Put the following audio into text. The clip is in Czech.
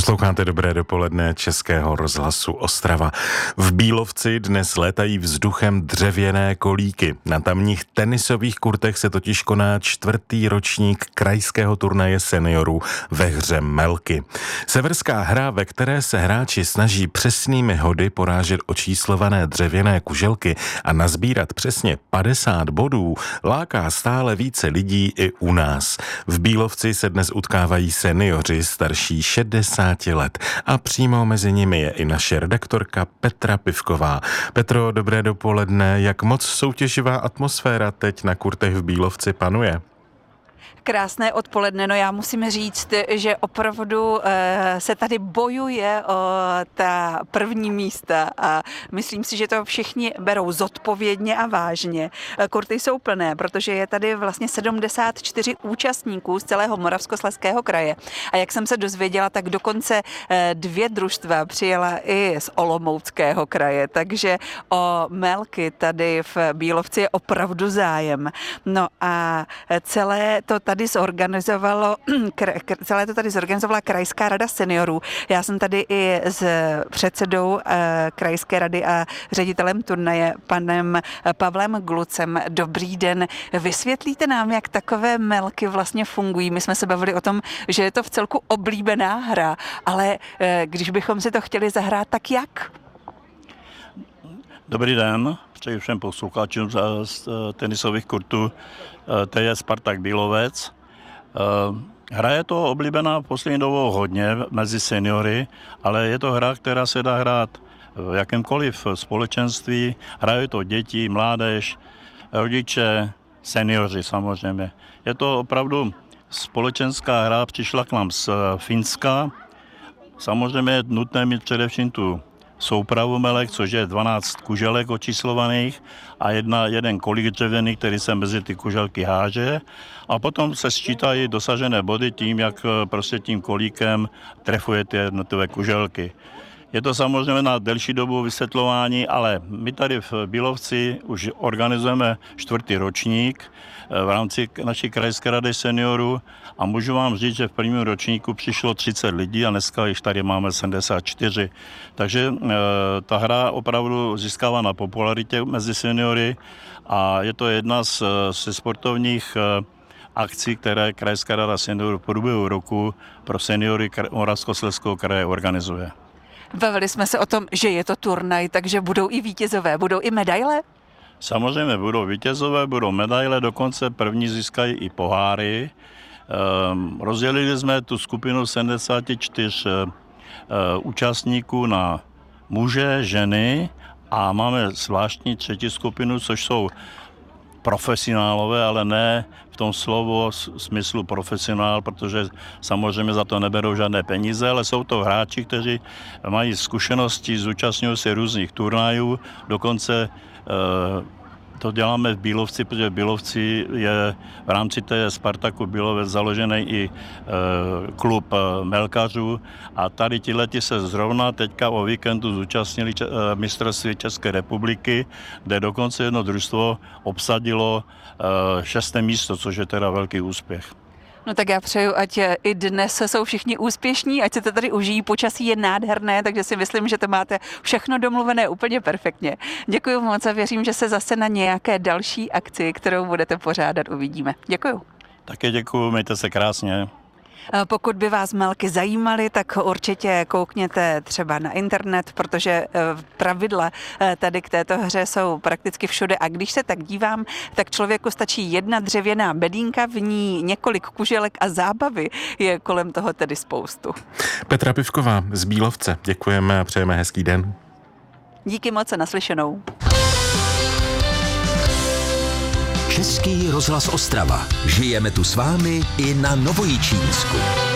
Posloucháte Dobré dopoledne Českého rozhlasu Ostrava. V Bílovci dnes létají vzduchem dřevěné kolíky. Na tamních tenisových kurtech se totiž koná 4. ročník krajského turnaje seniorů ve hře Melky. Severská hra, ve které se hráči snaží přesnými hody porážet očíslované dřevěné kuželky a nazbírat přesně 50 bodů, láká stále více lidí i u nás. V Bílovci se dnes utkávají seniori starší 60 let a přímo mezi nimi je i naše redaktorka Petra Pivková. Petro, dobré dopoledne. Jak moc soutěživá atmosféra teď na kurtech v Bílovci panuje? Krásné odpoledne, no já musím říct, že opravdu se tady bojuje o ta první místa a myslím si, že to všichni berou zodpovědně a vážně. Kurty jsou plné, protože je tady vlastně 74 účastníků z celého Moravskoslezského kraje a jak jsem se dozvěděla, tak dokonce 2 družstva přijela i z Olomouckého kraje, takže o Melky tady v Bílovci je opravdu zájem. No a celé to tady zorganizovala Krajská rada seniorů. Já jsem tady i s předsedou Krajské rady a ředitelem turnaje, panem Pavlem Glucem. Dobrý den. Vysvětlíte nám, jak takové Melky vlastně fungují? My jsme se bavili o tom, že je to vcelku oblíbená hra, ale když bychom si to chtěli zahrát, tak jak? Dobrý den, přeji všem posluchačům z tenisových kurtů. To je Spartak Bílovec. Hra je to oblíbená poslední dobou hodně mezi seniory, ale je to hra, která se dá hrát v jakémkoliv společenství. Hrají to děti, mládež, rodiče, seniori samozřejmě. Je to opravdu společenská hra, přišla k nám z Finska. Samozřejmě je nutné mít především tu soupravu melek, což je 12 kuželek očíslovaných a jeden kolík dřevěný, který se mezi ty kuželky háže. A potom se sčítají dosažené body tím, jak prostě tím kolíkem trefuje ty jednotlivé kuželky. Je to samozřejmě na delší dobu vysvětlování, ale my tady v Bílovci už organizujeme 4. ročník v rámci naší krajské rady seniorů a můžu vám říct, že v prvním ročníku přišlo 30 lidí a dneska již tady máme 74. Takže ta hra opravdu získává na popularitě mezi seniory a je to jedna ze sportovních akcí, které Krajská rada seniorů v průběhu roku pro seniory Moravskoslezského kraje organizuje. Bavili jsme se o tom, že je to turnaj, takže budou i vítězové, budou i medaile? Samozřejmě budou vítězové, budou medaile, dokonce první získají i poháry. Rozdělili jsme tu skupinu 74 účastníků na muže, ženy a máme zvláštní 3. skupinu, což jsou profesionálové, ale ne v tom smyslu profesionál, protože samozřejmě za to neberou žádné peníze, ale jsou to hráči, kteří mají zkušenosti, zúčastňují se různých turnajů, dokonce to děláme v Bílovci, protože v Bílovci je v rámci té Spartaku Bílovec založený i klub melkařů a tady tihleti se zrovna teďka o víkendu zúčastnili mistrovství České republiky, kde dokonce jedno družstvo obsadilo 6. místo, což je teda velký úspěch. No tak já přeju, ať i dnes jsou všichni úspěšní, ať se to tady užijí, počasí je nádherné, takže si myslím, že to máte všechno domluvené úplně perfektně. Děkuji moc a věřím, že se zase na nějaké další akci, kterou budete pořádat, uvidíme. Děkuji. Také děkuji, mějte se krásně. Pokud by vás Melky zajímaly, tak určitě koukněte třeba na internet, protože pravidla tady k této hře jsou prakticky všude a když se tak dívám, tak člověku stačí jedna dřevěná bedínka, v ní několik kuželek a zábavy je kolem toho tedy spoustu. Petra Pivková z Bílovce, děkujeme a přejeme hezký den. Díky moc a naslyšenou. Český rozhlas Ostrava. Žijeme tu s vámi i na Novojičínsku.